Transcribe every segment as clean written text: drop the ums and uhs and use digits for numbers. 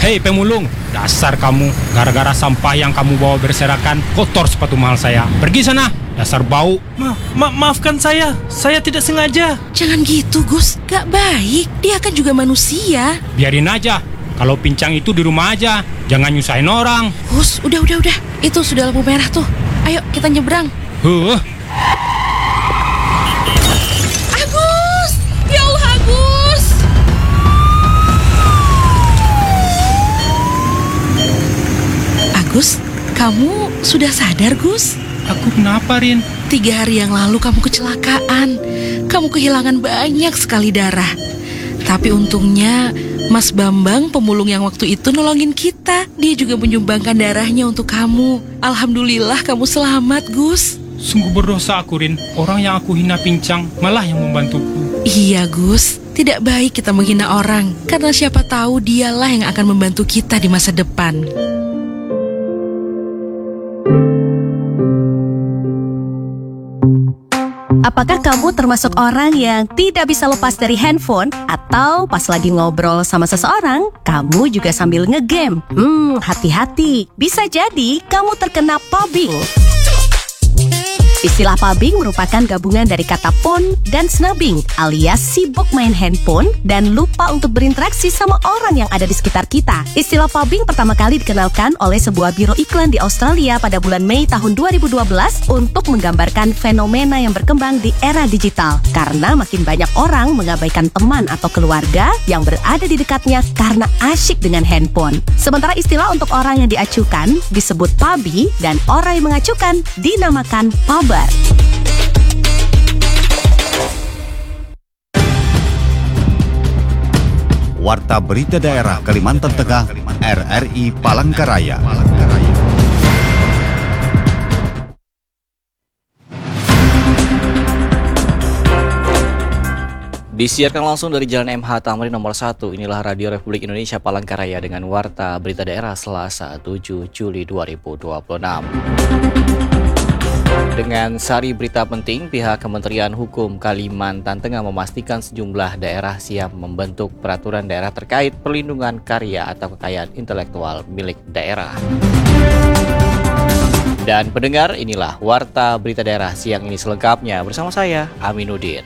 Hei pemulung, dasar kamu. Gara-gara sampah yang kamu bawa berserakan, kotor sepatu mahal saya. Pergi sana, dasar bau. Maafkan saya tidak sengaja. Jangan gitu, Gus. Gak baik, dia kan juga manusia. Biarin aja. Kalau pincang itu di rumah aja, jangan nyusahin orang. Gus, udah. Itu sudah lampu merah tuh. Ayo kita nyebrang. Agus! Ya Allah, Agus! Agus, kamu sudah sadar, Gus? Aku kenapa, Rin? 3 hari yang lalu kamu kecelakaan. Kamu kehilangan banyak sekali darah. Tapi untungnya Mas Bambang, pemulung yang waktu itu nolongin kita. Dia juga menyumbangkan darahnya untuk kamu. Alhamdulillah kamu selamat, Gus. Sungguh berdosa aku, Rin. Orang yang aku hina pincang malah yang membantuku. Iya, Gus. Tidak baik kita menghina orang, karena siapa tahu dialah yang akan membantu kita di masa depan. Apakah kamu termasuk orang yang tidak bisa lepas dari handphone? Atau pas lagi ngobrol sama seseorang, kamu juga sambil ngegame? Hati-hati. Bisa jadi kamu terkena pubbing. Istilah pubbing merupakan gabungan dari kata phone dan snubbing, alias sibuk main handphone dan lupa untuk berinteraksi sama orang yang ada di sekitar kita. Istilah pubbing pertama kali dikenalkan oleh sebuah biro iklan di Australia pada bulan Mei tahun 2012 untuk menggambarkan fenomena yang berkembang di era digital. Karena makin banyak orang mengabaikan teman atau keluarga yang berada di dekatnya karena asyik dengan handphone. Sementara istilah untuk orang yang diacukan disebut pubby dan orang yang mengacukan dinamakan pubber. Warta Berita Daerah Kalimantan Tengah, RRI Palangkaraya. Disiarkan langsung dari Jalan MH Tamrin nomor 1. Inilah Radio Republik Indonesia Palangkaraya dengan Warta Berita Daerah Selasa 7 Juli 2026. Dengan sari berita penting, pihak Kementerian Hukum Kalimantan Tengah memastikan sejumlah daerah siap membentuk peraturan daerah terkait perlindungan karya atau kekayaan intelektual milik daerah. Dan pendengar, inilah Warta Berita Daerah siang ini selengkapnya bersama saya, Aminuddin.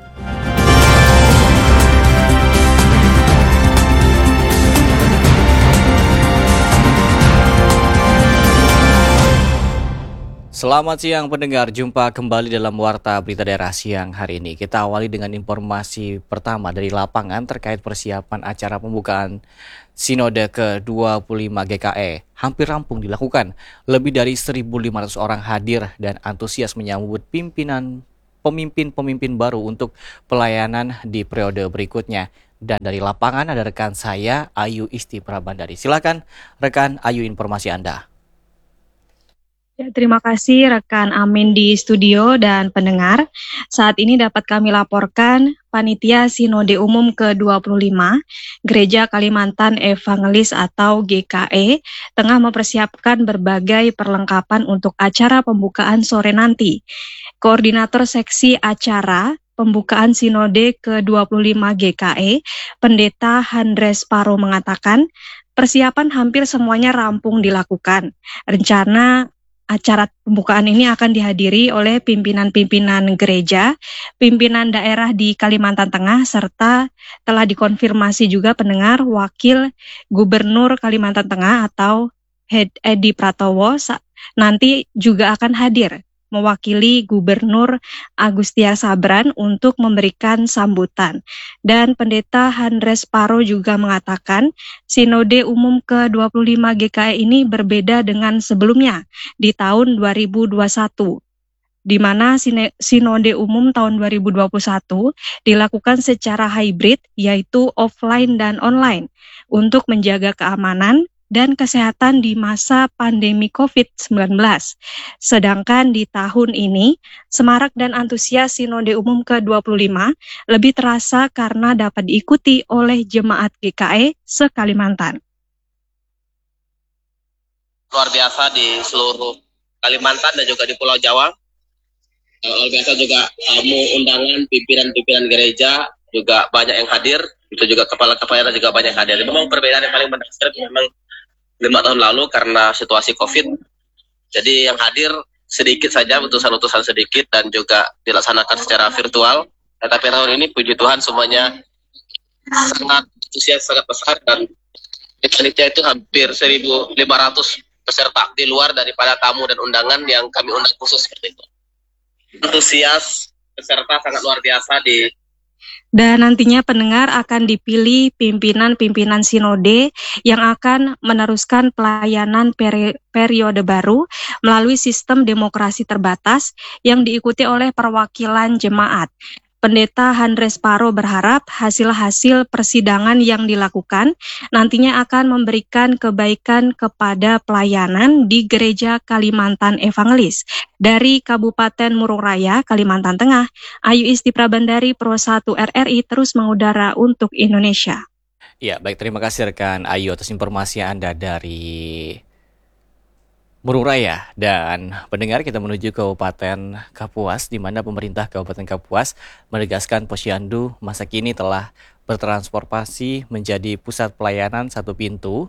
Selamat siang pendengar, jumpa kembali dalam Warta Berita Daerah siang hari ini. Kita awali dengan informasi pertama dari lapangan terkait persiapan acara pembukaan Sinode ke-25 GKE. Hampir rampung dilakukan. Lebih dari 1.500 orang hadir dan antusias menyambut pemimpin-pemimpin baru untuk pelayanan di periode berikutnya. Dan dari lapangan ada rekan saya, Ayu Isti Prabandari. Silakan rekan Ayu, informasi Anda. Ya, terima kasih rekan Amin di studio dan pendengar. Saat ini dapat kami laporkan Panitia Sinode Umum ke-25 Gereja Kalimantan Evangelis atau GKE tengah mempersiapkan berbagai perlengkapan untuk acara pembukaan sore nanti. Koordinator Seksi Acara Pembukaan Sinode ke-25 GKE, Pendeta Handres Paro mengatakan, persiapan hampir semuanya rampung dilakukan. Rencana acara pembukaan ini akan dihadiri oleh pimpinan-pimpinan gereja, pimpinan daerah di Kalimantan Tengah, serta telah dikonfirmasi juga pendengar Wakil Gubernur Kalimantan Tengah atau Edi Pratowo nanti juga akan hadir mewakili Gubernur Agustia Sabran untuk memberikan sambutan. Dan Pendeta Handres Paro juga mengatakan Sinode Umum ke-25 GKE ini berbeda dengan sebelumnya di tahun 2021. Di mana Sinode Umum tahun 2021 dilakukan secara hybrid, yaitu offline dan online, untuk menjaga keamanan dan kesehatan di masa pandemi COVID-19. Sedangkan di tahun ini, semarak dan antusias Sinode Umum ke-25 lebih terasa karena dapat diikuti oleh jemaat GKE se-Kalimantan. Luar biasa di seluruh Kalimantan dan juga di Pulau Jawa. Luar biasa juga tamu undangan pimpinan-pimpinan gereja juga banyak yang hadir Itu juga kepala-kepala daerah juga banyak hadir. Memang perbedaan yang paling mendasar memang 5 tahun lalu karena situasi COVID. Jadi yang hadir sedikit saja, utusan-utusan sedikit dan juga dilaksanakan secara virtual. Tetapi tahun ini puji Tuhan semuanya sangat antusias, sangat besar, dan panitia itu hampir 1.500 peserta di luar daripada tamu dan undangan yang kami undang khusus seperti itu. Antusias peserta sangat luar biasa Dan nantinya pendengar akan dipilih pimpinan-pimpinan sinode yang akan meneruskan pelayanan periode baru melalui sistem demokrasi terbatas yang diikuti oleh perwakilan jemaat. Pendeta Handres Paro berharap hasil-hasil persidangan yang dilakukan nantinya akan memberikan kebaikan kepada pelayanan di Gereja Kalimantan Evangelis. Dari Kabupaten Murung Raya, Kalimantan Tengah, Ayu Isti Prabandari, Pro 1 RRI terus mengudara untuk Indonesia. Ya, baik, terima kasih rekan Ayu atas informasi Anda dari Murung Raya. Dan pendengar, kita menuju Kabupaten Kapuas, di mana pemerintah Kabupaten Kapuas menegaskan Posyandu masa kini telah bertransformasi menjadi pusat pelayanan satu pintu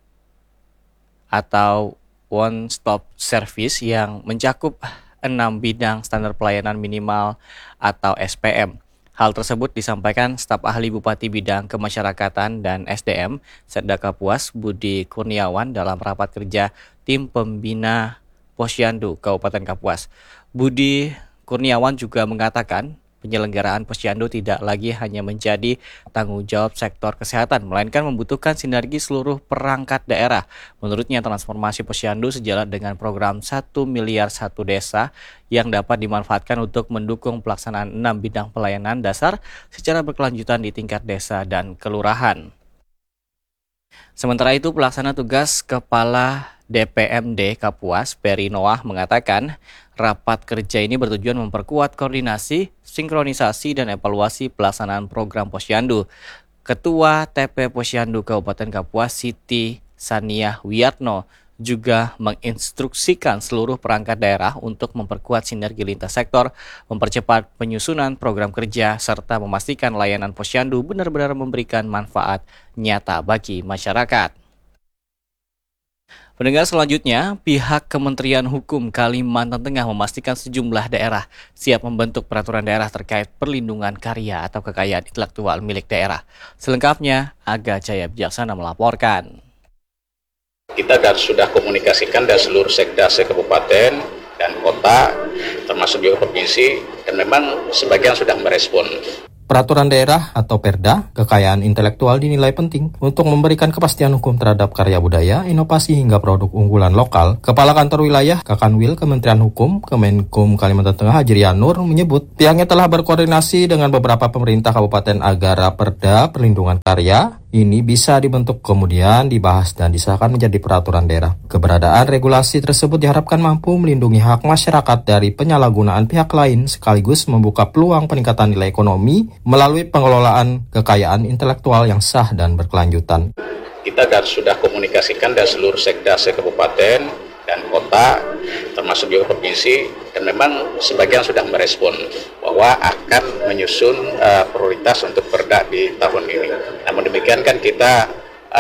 atau one stop service yang mencakup 6 bidang standar pelayanan minimal atau SPM. Hal tersebut disampaikan staf ahli Bupati Bidang Kemasyarakatan dan SDM Setda Kapuas Budi Kurniawan dalam rapat kerja tim pembina Posyandu Kabupaten Kapuas. Budi Kurniawan juga mengatakan penyelenggaraan Posyandu tidak lagi hanya menjadi tanggung jawab sektor kesehatan, melainkan membutuhkan sinergi seluruh perangkat daerah. Menurutnya, transformasi Posyandu sejalan dengan program 1 miliar 1 desa yang dapat dimanfaatkan untuk mendukung pelaksanaan 6 bidang pelayanan dasar secara berkelanjutan di tingkat desa dan kelurahan. Sementara itu, pelaksana tugas Kepala DPMD Kapuas, Peri Noah, mengatakan rapat kerja ini bertujuan memperkuat koordinasi, sinkronisasi, dan evaluasi pelaksanaan program Posyandu. Ketua TP Posyandu Kabupaten Kapuas, Siti Saniah Wiyatno, juga menginstruksikan seluruh perangkat daerah untuk memperkuat sinergi lintas sektor, mempercepat penyusunan program kerja, serta memastikan layanan Posyandu benar-benar memberikan manfaat nyata bagi masyarakat. Pendengar, selanjutnya, pihak Kementerian Hukum Kalimantan Tengah memastikan sejumlah daerah siap membentuk peraturan daerah terkait perlindungan karya atau kekayaan intelektual milik daerah. Selengkapnya, Aga Jaya Bijaksana melaporkan. Kita sudah komunikasikan dari seluruh sekda kabupaten dan kota, termasuk juga provinsi, dan memang sebagian sudah merespon. Peraturan daerah atau Perda, kekayaan intelektual dinilai penting untuk memberikan kepastian hukum terhadap karya budaya, inovasi hingga produk unggulan lokal. Kepala Kantor Wilayah Kakanwil Kementerian Hukum Kemenkum Kalimantan Tengah Hajrian Nur menyebut pihaknya telah berkoordinasi dengan beberapa pemerintah kabupaten agar Perda perlindungan karya ini bisa dibentuk kemudian dibahas dan disahkan menjadi peraturan daerah. Keberadaan regulasi tersebut diharapkan mampu melindungi hak masyarakat dari penyalahgunaan pihak lain sekaligus membuka peluang peningkatan nilai ekonomi melalui pengelolaan kekayaan intelektual yang sah dan berkelanjutan. Kita sudah komunikasikan dari seluruh sekda kabupaten dan kota, termasuk juga provinsi, dan memang sebagian sudah merespon bahwa akan menyusun prioritas untuk Perda di tahun ini. Namun demikian kan kita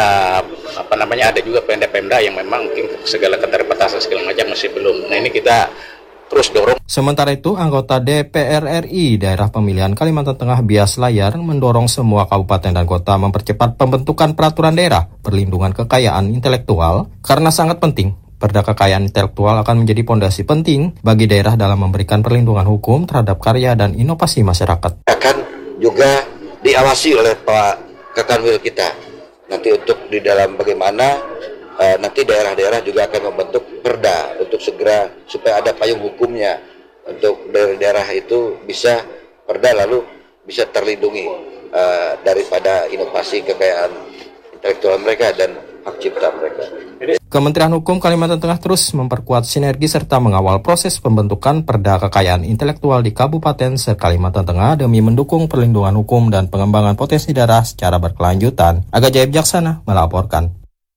ada juga Pemda yang memang mungkin segala keterbatasan segala macam masih belum. Nah, ini kita terus dorong. Sementara itu, anggota DPR RI Daerah Pemilihan Kalimantan Tengah Bias Layar mendorong semua kabupaten dan kota mempercepat pembentukan peraturan daerah perlindungan kekayaan intelektual karena sangat penting. Perda kekayaan intelektual akan menjadi pondasi penting bagi daerah dalam memberikan perlindungan hukum terhadap karya dan inovasi masyarakat. Akan juga diawasi oleh Pak Kakanwil kita. Nanti untuk di dalam bagaimana nanti daerah-daerah juga akan membentuk perda untuk segera supaya ada payung hukumnya untuk daerah itu bisa perda lalu bisa terlindungi daripada inovasi kekayaan intelektual mereka dan hak cipta mereka. Kementerian Hukum Kalimantan Tengah terus memperkuat sinergi serta mengawal proses pembentukan perda kekayaan intelektual di Kabupaten se-Kalimantan Tengah demi mendukung perlindungan hukum dan pengembangan potensi daerah secara berkelanjutan. Aga Jaya Bijaksana melaporkan.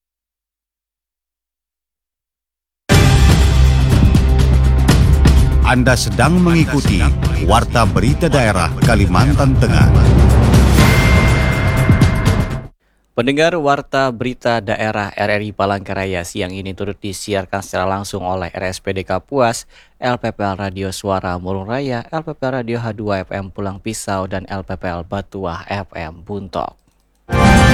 Anda sedang mengikuti Warta Berita Daerah Kalimantan Tengah. Pendengar, Warta Berita Daerah RRI Palangkaraya siang ini turut disiarkan secara langsung oleh RSPD Kapuas, LPPL Radio Suara Murung Raya, LPPL Radio H2 FM Pulang Pisau, dan LPPL Batuah FM Buntok.